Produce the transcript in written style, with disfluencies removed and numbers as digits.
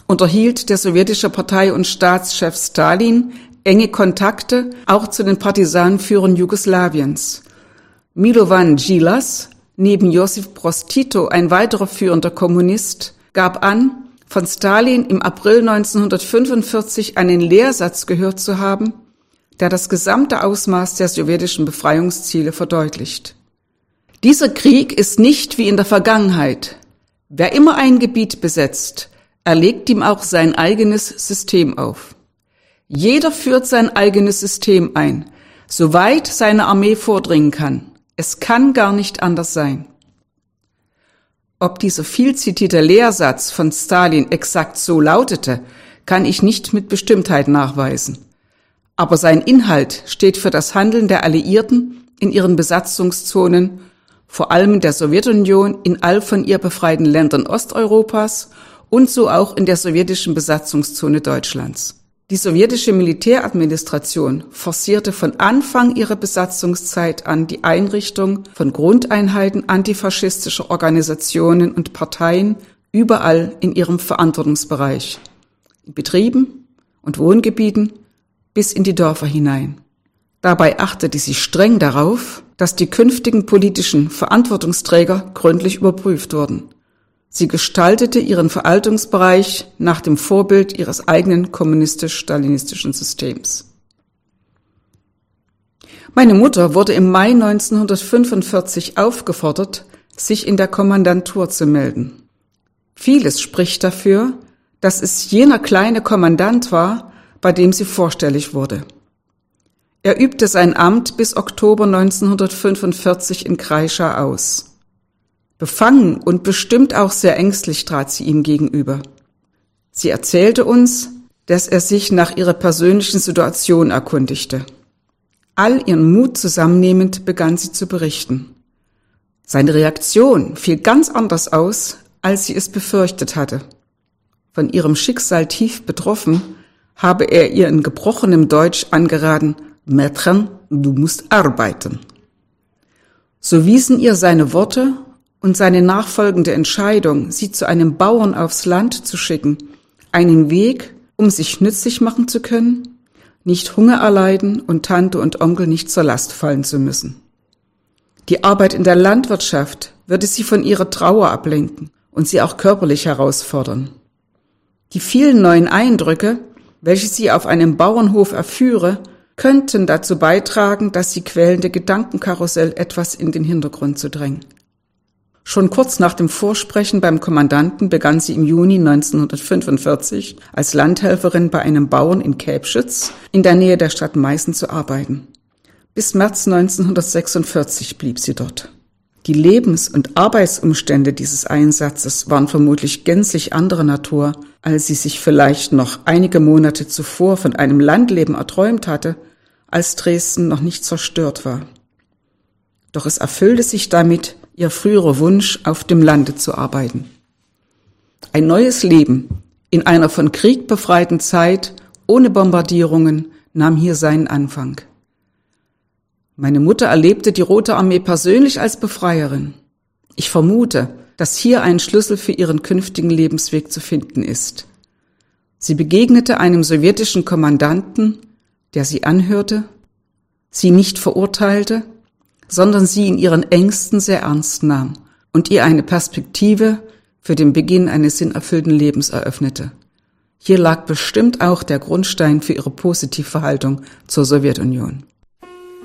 unterhielt der sowjetische Partei- und Staatschef Stalin enge Kontakte auch zu den Partisanenführern Jugoslawiens. Milovan Djilas, neben Josip Broz Tito ein weiterer führender Kommunist, gab an, von Stalin im April 1945 einen Lehrsatz gehört zu haben, der das gesamte Ausmaß der sowjetischen Befreiungsziele verdeutlicht. Dieser Krieg ist nicht wie in der Vergangenheit. Wer immer ein Gebiet besetzt, erlegt ihm auch sein eigenes System auf. Jeder führt sein eigenes System ein, soweit seine Armee vordringen kann. Es kann gar nicht anders sein. Ob dieser viel zitierte Lehrsatz von Stalin exakt so lautete, kann ich nicht mit Bestimmtheit nachweisen. Aber sein Inhalt steht für das Handeln der Alliierten in ihren Besatzungszonen, vor allem in der Sowjetunion, in all von ihr befreiten Ländern Osteuropas und so auch in der sowjetischen Besatzungszone Deutschlands. Die sowjetische Militäradministration forcierte von Anfang ihrer Besatzungszeit an die Einrichtung von Grundeinheiten antifaschistischer Organisationen und Parteien überall in ihrem Verantwortungsbereich, in Betrieben und Wohngebieten bis in die Dörfer hinein. Dabei achtete sie streng darauf, dass die künftigen politischen Verantwortungsträger gründlich überprüft wurden. Sie gestaltete ihren Verwaltungsbereich nach dem Vorbild ihres eigenen kommunistisch-stalinistischen Systems. Meine Mutter wurde im Mai 1945 aufgefordert, sich in der Kommandantur zu melden. Vieles spricht dafür, dass es jener kleine Kommandant war, bei dem sie vorstellig wurde. Er übte sein Amt bis Oktober 1945 in Kraischa aus. Befangen und bestimmt auch sehr ängstlich trat sie ihm gegenüber. Sie erzählte uns, dass er sich nach ihrer persönlichen Situation erkundigte. All ihren Mut zusammennehmend begann sie zu berichten. Seine Reaktion fiel ganz anders aus, als sie es befürchtet hatte. Von ihrem Schicksal tief betroffen, habe er ihr in gebrochenem Deutsch angeraten, Mädchen, du musst arbeiten. So wiesen ihr seine Worte und seine nachfolgende Entscheidung, sie zu einem Bauern aufs Land zu schicken, einen Weg, um sich nützlich machen zu können, nicht Hunger erleiden und Tante und Onkel nicht zur Last fallen zu müssen. Die Arbeit in der Landwirtschaft würde sie von ihrer Trauer ablenken und sie auch körperlich herausfordern. Die vielen neuen Eindrücke, welche sie auf einem Bauernhof erführe, könnten dazu beitragen, das sie quälende Gedankenkarussell etwas in den Hintergrund zu drängen. Schon kurz nach dem Vorsprechen beim Kommandanten begann sie im Juni 1945 als Landhelferin bei einem Bauern in Käbschütz in der Nähe der Stadt Meißen zu arbeiten. Bis März 1946 blieb sie dort. Die Lebens- und Arbeitsumstände dieses Einsatzes waren vermutlich gänzlich anderer Natur, als sie sich vielleicht noch einige Monate zuvor von einem Landleben erträumt hatte, als Dresden noch nicht zerstört war. Doch es erfüllte sich damit ihr früherer Wunsch, auf dem Lande zu arbeiten. Ein neues Leben in einer von Krieg befreiten Zeit ohne Bombardierungen nahm hier seinen Anfang. Meine Mutter erlebte die Rote Armee persönlich als Befreierin. Ich vermute, dass hier ein Schlüssel für ihren künftigen Lebensweg zu finden ist. Sie begegnete einem sowjetischen Kommandanten, der sie anhörte, sie nicht verurteilte, sondern sie in ihren Ängsten sehr ernst nahm und ihr eine Perspektive für den Beginn eines sinnerfüllten Lebens eröffnete. Hier lag bestimmt auch der Grundstein für ihre positive Haltung zur Sowjetunion.